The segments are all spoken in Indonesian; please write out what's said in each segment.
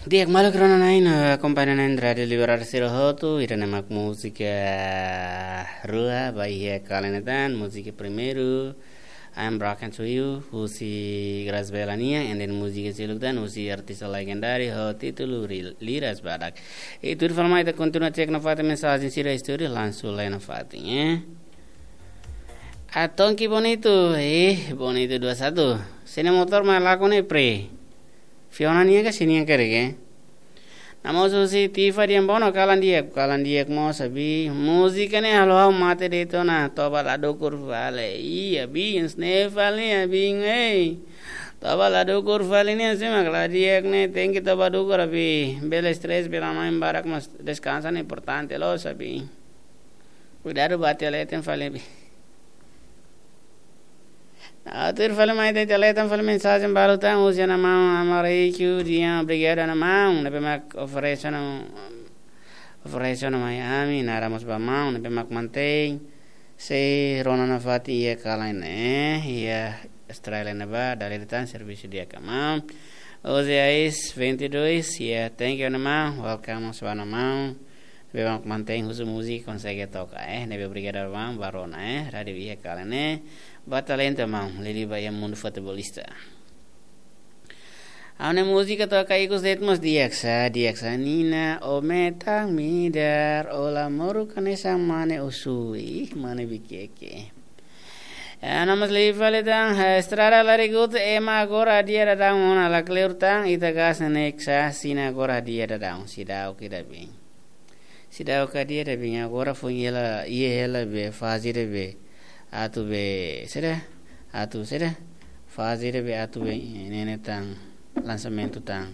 Diek malu kerana nain komponen radio liberar sirohotu irana mak musika rua bahia kalenetan musika primeiro. I'm Broken to you, usi Gras Belania, and then musika siluktan usi artista legendari ho titulu Liras Badak. Itu filmai ta continua cek na fati mensagem sira história lançou lá na fati, Atong que bonito, bonito 21. Sini motor malaku ne pre. Fiona nia ka sini kerege. Namo susi tifa diam bono kalan diek mo sabi musika ne halo mate deto na toba lado kurvale. Iya bi snefale bi ngei. Toba lado kurvale ne sema kala diek ne tenki toba do kurabi. Bele stress bela main barak mas descansa ne importante lo sabi. Cuidado bate aleten fale bi. Atur fale mai te teletan fale mensagem balutan usia na mão amarei que dia obrigado na mão na pemak oferecer na Miami na ramos ba mão na pemak mantém se rona na fati ia kalain ia Australia na ba dari tan serviço dia kamam usia is 22 ia thank you na mão welcome sa na mão pemak mantém usu musik consegue tocar nebe obrigado mão barona radio ia kalain Batalenta mau, lili bayam mundo futebolista. Aune música toca aí com os ritmos diaksa nina o metang midar ola moru kanesa mane usui mane bikeke. Namas lili faletan estrada larigut ema agora dia dadang mona la kleurtang itagas neksa sina agora dia dadang sidau kida bing. Sidau ka dia da bing agora fungela iela be fazire be. Atu sera fazire be atu be nene tang lançamento tang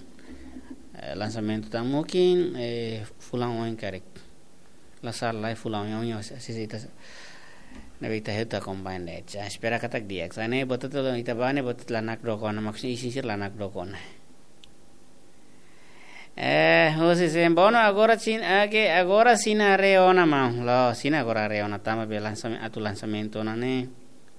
mungkin fulang oin karek lasar lai fulang oin sisita nabita heta combine decha espera katak dia sane botot ita bane botot lanak dokon maksudnya isisir lanak dokon hosi sembono agora sina reona mau lo sina agora reona tama be lançamento nane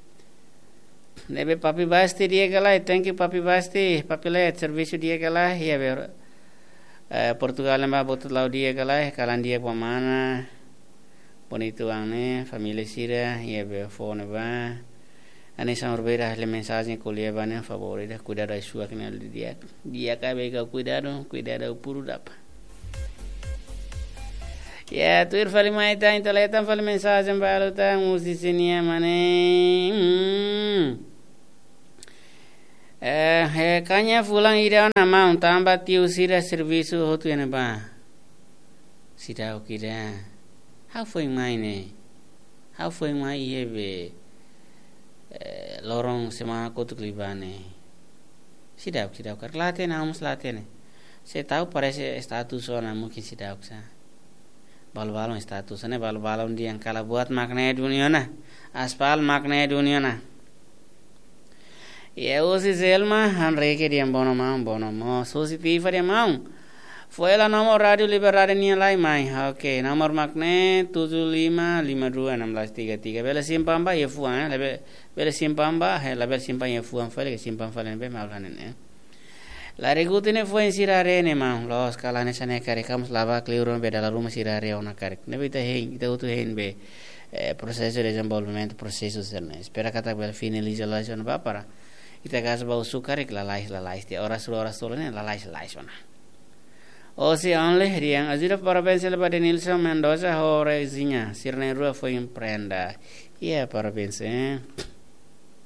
nebe papi basti dia galai thank you papi basti papi le serviço dia galai ya be Portugal ma botot lau dia galai kalan dia pamana bonito angne família sira ya be phone ba Ani sama berbeda le mensagem colher bane favorita cuidado da sua canal dia cabe ka cuidado puro dapa ya tuir fali mai ta inteletan fali mensagem baluta musicinia mane kanya fulang ida na mau tamba tiu sira serviço hotu ene ba sida okida how foi mai yebe lorong sema kotu klibane sidau kar laten hamus laten saya tahu parece status ona mungkin sidau sa balbalon status ne balbalon dia yang kala buat makna dunia na aspal makna dunia na ya usi selma hanreke dia bono mo sosi tifa dia mau foi la nomor radio liberada nia lai mai oke nomor makne 75521633 bela simpamba ye fuan bela simpamba la bela simpamba ye fuan fale ke simpamba fale be maulanen la regutine foi sirare ne ma los kalane sane kare kams lava kleuro be dalla ruma sirare ona kare ne bita hein ita utu hein be processo de desenvolvimento processo serne espera kata bela finalização ba para ita gas ba usukare la lais dia ora solo ne la lais ona Osi only riang azira parabéns pada Nilson Mendoza hore zinya sirne rua foi emprenda. Iya parabéns